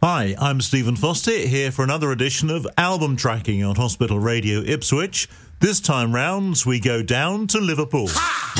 Hi, I'm Stephen Foster, here for another edition of Album Tracking on Hospital Radio Ipswich. This time round, we go down to Liverpool. Ha!